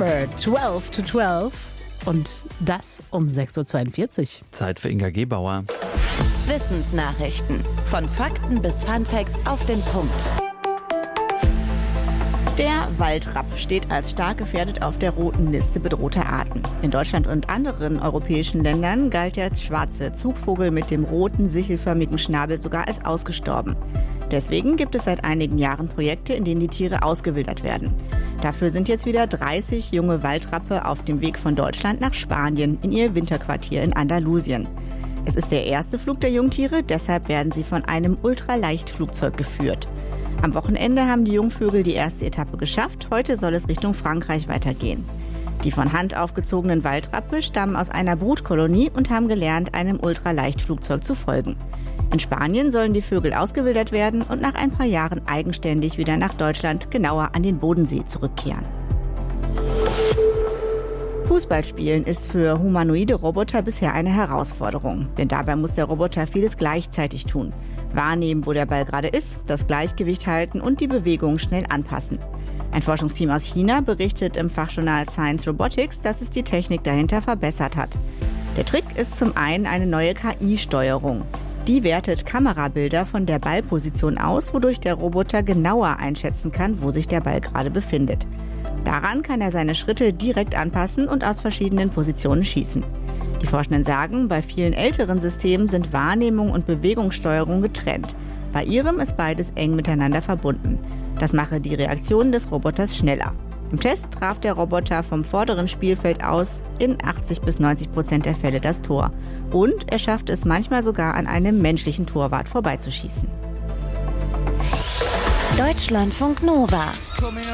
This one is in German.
Summer 12 to 12 und das um 6.42 Uhr. Zeit für Inga Gebauer. Wissensnachrichten. Von Fakten bis Funfacts auf den Punkt. Der Waldrapp steht als stark gefährdet auf der roten Liste bedrohter Arten. In Deutschland und anderen europäischen Ländern galt der schwarze Zugvogel mit dem roten, sichelförmigen Schnabel sogar als ausgestorben. Deswegen gibt es seit einigen Jahren Projekte, in denen die Tiere ausgewildert werden. Dafür sind jetzt wieder 30 junge Waldrappe auf dem Weg von Deutschland nach Spanien in ihr Winterquartier in Andalusien. Es ist der erste Flug der Jungtiere, deshalb werden sie von einem Ultraleichtflugzeug geführt. Am Wochenende haben die Jungvögel die erste Etappe geschafft. Heute soll es Richtung Frankreich weitergehen. Die von Hand aufgezogenen Waldrappe stammen aus einer Brutkolonie und haben gelernt, einem Ultraleichtflugzeug zu folgen. In Spanien sollen die Vögel ausgewildert werden und nach ein paar Jahren eigenständig wieder nach Deutschland, genauer an den Bodensee, zurückkehren. Fußballspielen ist für humanoide Roboter bisher eine Herausforderung. Denn dabei muss der Roboter vieles gleichzeitig tun. Wahrnehmen, wo der Ball gerade ist, das Gleichgewicht halten und die Bewegung schnell anpassen. Ein Forschungsteam aus China berichtet im Fachjournal Science Robotics, dass es die Technik dahinter verbessert hat. Der Trick ist zum einen eine neue KI-Steuerung. Die wertet Kamerabilder von der Ballposition aus, wodurch der Roboter genauer einschätzen kann, wo sich der Ball gerade befindet. Daran kann er seine Schritte direkt anpassen und aus verschiedenen Positionen schießen. Die Forschenden sagen, bei vielen älteren Systemen sind Wahrnehmung und Bewegungssteuerung getrennt. Bei ihrem ist beides eng miteinander verbunden. Das mache die Reaktion des Roboters schneller. Im Test traf der Roboter vom vorderen Spielfeld aus in 80-90% der Fälle das Tor. Und er schafft es manchmal sogar an einem menschlichen Torwart vorbeizuschießen. Deutschlandfunk Nova.